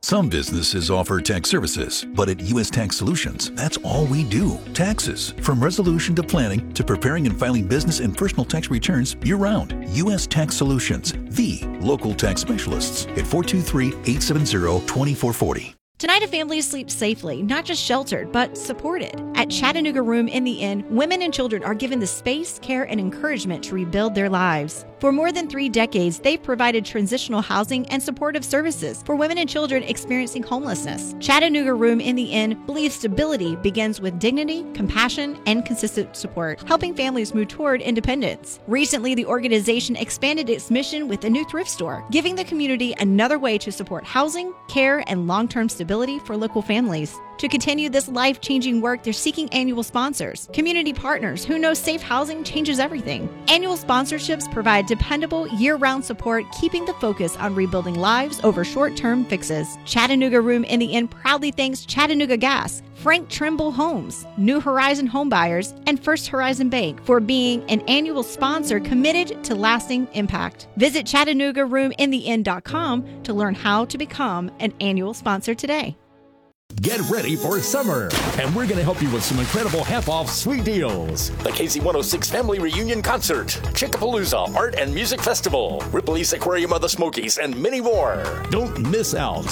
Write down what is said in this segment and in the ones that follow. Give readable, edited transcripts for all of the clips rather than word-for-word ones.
Some businesses offer tax services, but at U.S. Tax Solutions, that's all we do. Taxes. From resolution to planning to preparing and filing business and personal tax returns year-round. U.S. Tax Solutions, the local tax specialists at 423-870-2440. Tonight, a family sleeps safely, not just sheltered, but supported. At Chattanooga Room in the Inn, women and children are given the space, care, and encouragement to rebuild their lives. For more than 3 decades, they've provided transitional housing and supportive services for women and children experiencing homelessness. Chattanooga Room in the Inn believes stability begins with dignity, compassion, and consistent support, helping families move toward independence. Recently, the organization expanded its mission with a new thrift store, giving the community another way to support housing, care, and long-term stability for local families. To continue this life-changing work, they're seeking annual sponsors, community partners who know safe housing changes everything. Annual sponsorships provide dependable, year-round support, keeping the focus on rebuilding lives over short-term fixes. Chattanooga Room in the Inn proudly thanks Chattanooga Gas, Frank Trimble Homes, New Horizon Homebuyers, and First Horizon Bank for being an annual sponsor committed to lasting impact. Visit ChattanoogaRoomInTheInn.com to learn how to become an annual sponsor today. Get ready for summer, and we're going to help you with some incredible half-off sweet deals. The KZ106 Family Reunion Concert, Chickapalooza Art and Music Festival, Ripley's Aquarium of the Smokies, and many more. Don't miss out.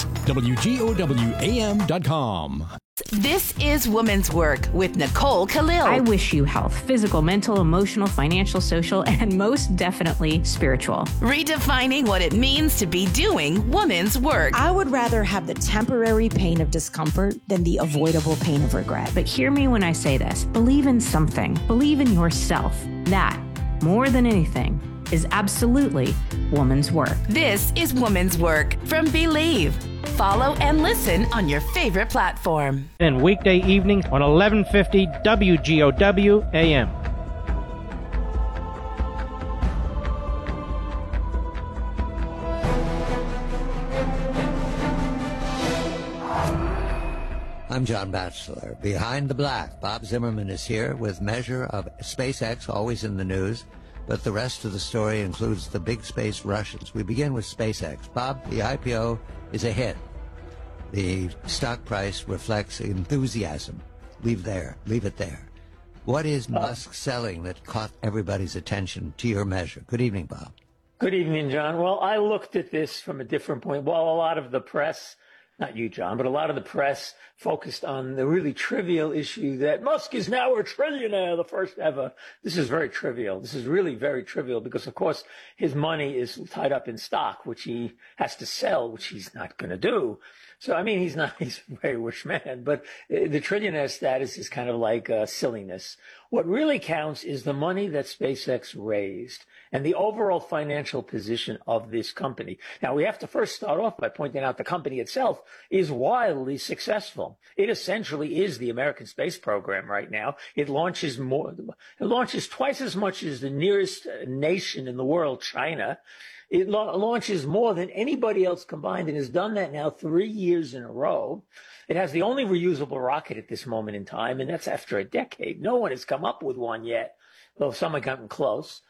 WGOWAM.com. This is Woman's Work with Nicole Khalil. I wish you health, physical, mental, emotional, financial, social, and most definitely spiritual. Redefining what it means to be doing woman's work. I would rather have the temporary pain of discomfort than the avoidable pain of regret. But hear me when I say this. Believe in something. Believe in yourself. That, more than anything, is absolutely woman's work. This is Woman's Work from Believe. Follow and listen on your favorite platform. And weekday evenings on 1150 WGOW AM. I'm John Batchelor. Behind the Black, Bob Zimmerman is here with measure of SpaceX, always in the news. But the rest of the story includes the big space rushes. We begin with SpaceX. Bob, the IPO is a hit. The stock price reflects enthusiasm. Leave it there. What is Musk selling that caught everybody's attention to your measure? Good evening, Bob. Good evening, John. Well, I looked at this from a different point. Well, a lot of the press, not you, John, but a lot of the press focused on the really trivial issue that Musk is now a trillionaire, the first ever. This is very trivial. This is really very trivial because, of course, his money is tied up in stock, which he has to sell, which he's not going to do. So, I mean, he's a very rich man, but the trillionaire status is kind of like silliness. What really counts is the money that SpaceX raised and the overall financial position of this company. Now, we have to first start off by pointing out the company itself is wildly successful. It essentially is the American space program right now. It launches twice as much as the nearest nation in the world, China. It launches more than anybody else combined and has done that now 3 years in a row. It has the only reusable rocket at this moment in time, and that's after a decade. No one has come up with one yet, though some have gotten close.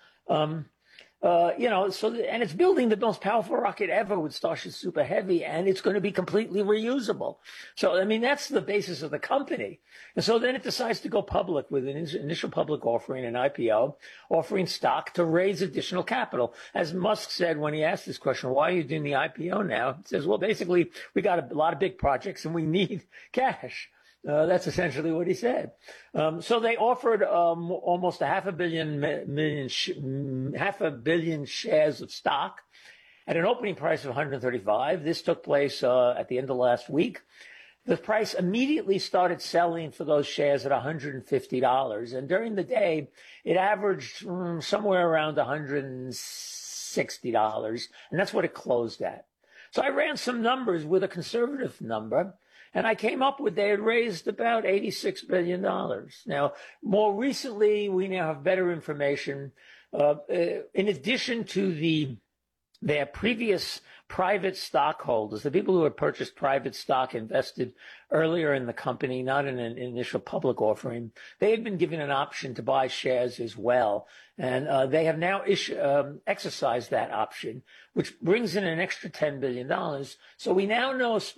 And it's building the most powerful rocket ever with Starship Super Heavy, and it's going to be completely reusable. So, I mean, that's the basis of the company. And so then it decides to go public with an initial public offering, an IPO, offering stock to raise additional capital. As Musk said when he asked this question, why are you doing the IPO now? He says, well, basically, we got a lot of big projects and we need cash. That's essentially what he said. So they offered almost half a billion shares of stock at an opening price of 135. This took place at the end of last week. The price immediately started selling for those shares at $150. And during the day, it averaged somewhere around $160. And that's what it closed at. So I ran some numbers with a conservative number. And I came up with they had raised about $86 billion. Now, more recently, we now have better information. In addition to their previous private stockholders, the people who had purchased private stock invested earlier in the company, not in an initial public offering, they had been given an option to buy shares as well. And they have now exercised that option, which brings in an extra $10 billion. So we now know